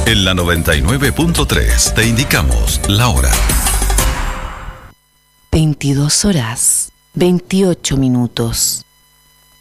En la 99.3 te indicamos la hora. 22 horas, 28 minutos.